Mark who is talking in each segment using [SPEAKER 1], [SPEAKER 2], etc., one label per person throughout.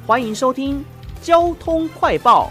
[SPEAKER 1] 欢迎收听交通快报。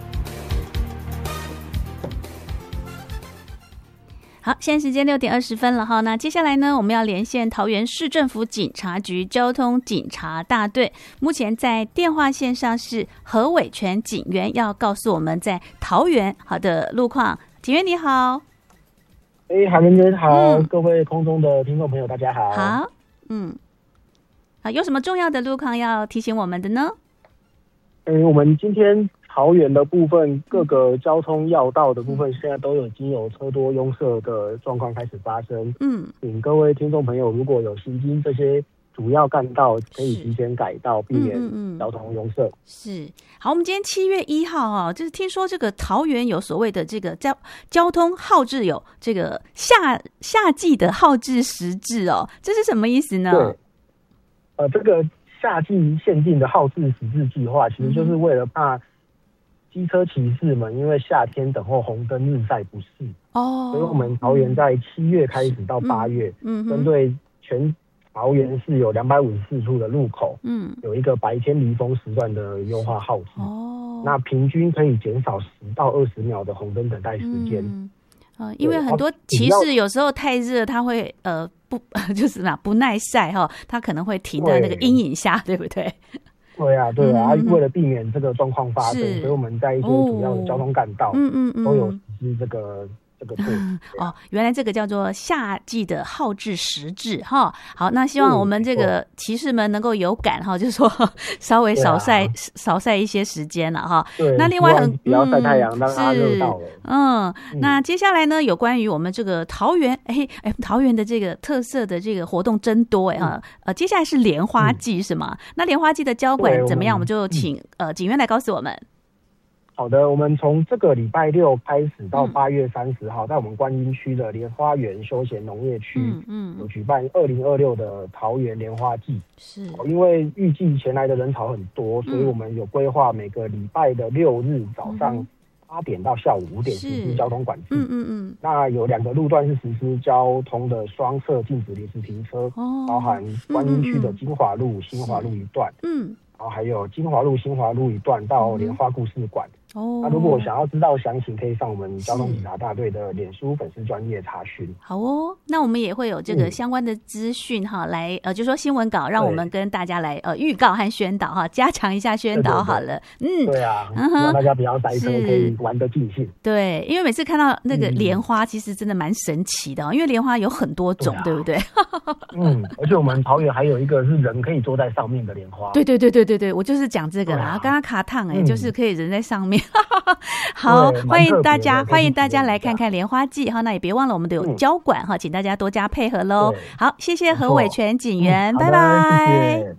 [SPEAKER 2] 好，现在时间6点20分了哈。那接下来呢，我们要连线桃园市政府警察局交通警察大队。目前在电话线上是何伟全警员，要告诉我们在桃园好的路况。警员你好。
[SPEAKER 3] 海伦姐好，各位空中的听众朋友大家好。
[SPEAKER 2] 好，有什么重要的路况要提醒我们的呢？
[SPEAKER 3] 我们今天桃园的部分，各个交通要道的部分，现在都已经有车多拥塞的状况开始发生。请各位听众朋友，如果有行经这些主要干道，可以提前改道，避免交通拥塞。
[SPEAKER 2] 是，好，我们今天7月1号啊，就是听说这个桃园有所谓的这个交通号志，有这个夏季的号志时制哦，这是什么意思呢？
[SPEAKER 3] 对，这个夏季限定的号志时制计划，其实就是为了怕机车骑士们因为夏天等候红灯日晒不适所以我们桃园在7月开始到8月，针对全桃园市有254处的路口，有一个白天离峰时段的优化号志，那平均可以减少10到20秒的红灯等待时间。
[SPEAKER 2] 因为很多骑士有时候太热，他会不耐晒哈，他可能会停在那个阴影下，对不对？
[SPEAKER 3] 对啊，为了避免这个状况发生，所以我们在一些主要的交通干道，都有实施这个措施。
[SPEAKER 2] 原来这个叫做夏季的号志时制哈。好，那希望我们这个骑士们能够有感哈，就是说稍微少晒一些时间了哈。那另外
[SPEAKER 3] 不要晒太阳，让它热到了。
[SPEAKER 2] 那接下来呢，有关于我们这个桃园，桃园的这个特色的这个活动真多接下来是莲花季是吗？那莲花季的交管怎么样？我们就请警员来告诉我们。
[SPEAKER 3] 好的，我们从这个礼拜6开始到8月30号，在我们观音区的莲花园休闲农业区，有举办2026的桃园莲花季。是，因为预计前来的人潮很多，所以我们有规划每个礼拜的6日早上8点到下午5点实施交通管制。那有2个路段是实施交通的双侧禁止临时停车，包含观音区的金华路、新华路一段，然后还有金华路、新华路一段到莲花故事馆。那如果想要知道详情，可以上我们交通警察大队的脸书粉丝专页查询。
[SPEAKER 2] 好哦，那我们也会有这个相关的资讯哈，来就说新闻稿，让我们跟大家来预告和宣导哈，加强一下宣导好了。
[SPEAKER 3] 对啊，让大家不要塞车，可以玩得尽兴。
[SPEAKER 2] 对，因为每次看到那个莲花，其实真的蛮神奇的因为莲花有很多种，对不对？
[SPEAKER 3] 而且我们桃园还有一个是人可以坐在上面的莲花。
[SPEAKER 2] 对，我就是讲这个啦，刚刚卡烫就是可以人在上面。好，欢迎大家来看看莲花季哈，那也别忘了我们都有交管哈，请大家多加配合喽。好，谢谢何伟全警员，拜拜。